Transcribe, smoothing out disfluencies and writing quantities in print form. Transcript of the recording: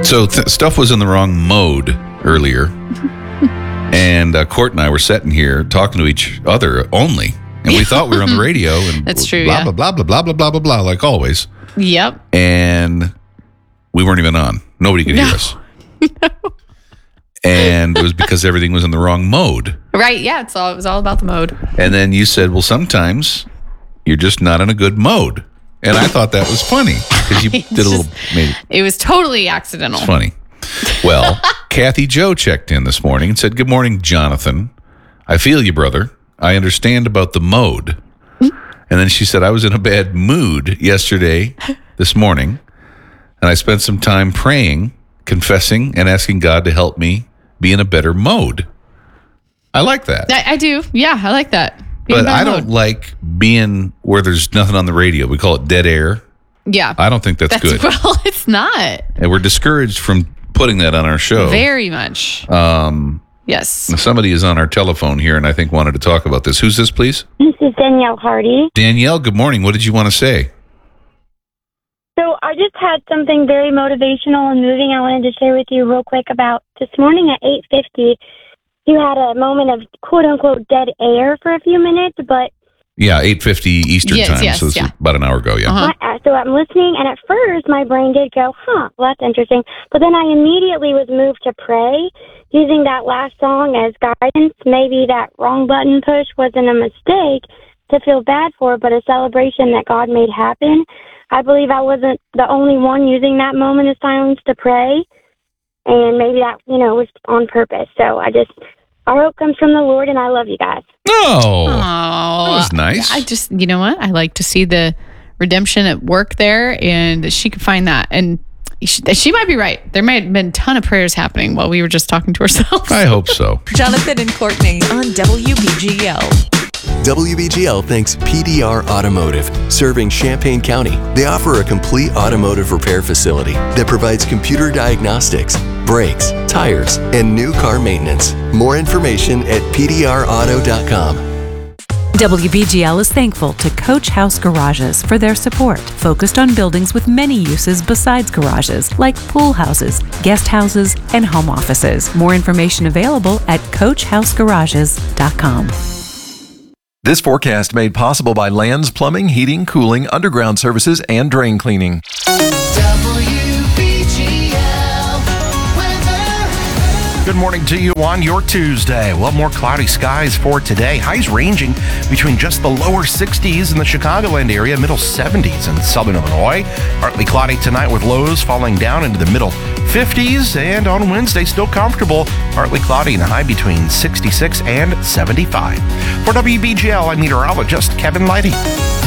So stuff was in the wrong mode earlier. And Court and I were sitting here talking to each other only. And we thought we were on the radio. And That's true, blah, blah, blah, blah, blah, blah, blah, blah, blah, like always. Yep. And we weren't even on. Nobody could hear us. And it was because everything was in the wrong mode. Right, yeah. It was all about the mode. And then you said, well, sometimes you're just not in a good mode. And I thought that was funny because you did a little. It was totally accidental. It's funny. Well, Kathy Joe checked in this morning and said, good morning, Jonathan. I feel you, brother. I understand about the mode. And then she said, I was in a bad mood this morning, and I spent some time praying, confessing, and asking God to help me be in a better mode. I like that. I do. Yeah, I like that. But I don't like being where there's nothing on the radio. We call it dead air. Yeah. I don't think that's good. Well, it's not. And we're discouraged from putting that on our show. Very much. Yes. Somebody is on our telephone here and I think wanted to talk about this. Who's this, please? This is Danielle Hardy. Danielle, good morning. What did you want to say? So I just had something very motivational and moving I wanted to share with you real quick about this morning at 8:50. You had a moment of quote-unquote dead air for a few minutes, but... Yeah, 8:50 Eastern time, so this is about an hour ago, yeah. Uh-huh. So I'm listening, and at first my brain did go, well, that's interesting. But then I immediately was moved to pray, using that last song as guidance. Maybe that wrong button push wasn't a mistake to feel bad for, but a celebration that God made happen. I believe I wasn't the only one using that moment of silence to pray, and maybe that, was on purpose. So our hope comes from the Lord, and I love you guys. Oh, that was nice. I just, you know what? I like to see the redemption at work there, and she could find that. And she might be right. There might have been a ton of prayers happening while we were just talking to ourselves. I hope so. Jonathan and Courtney on WBGL. WBGL thanks PDR Automotive, serving Champaign County. They offer a complete automotive repair facility that provides computer diagnostics, brakes, tires, and new car maintenance. More information at pdrauto.com. WBGL is thankful to Coach House Garages for their support, focused on buildings with many uses besides garages, like pool houses, guest houses, and home offices. More information available at coachhousegarages.com. This forecast made possible by Lands Plumbing, Heating, Cooling, Underground Services, and Drain Cleaning. Good morning to you on your Tuesday. Well, more cloudy skies for today. Highs ranging between just the lower 60s in the Chicagoland area, middle 70s in southern Illinois. Partly cloudy tonight with lows falling down into the middle 50s. And on Wednesday, still comfortable. Partly cloudy and a high between 66 and 75. For WBGL, I'm meteorologist Kevin Lighty.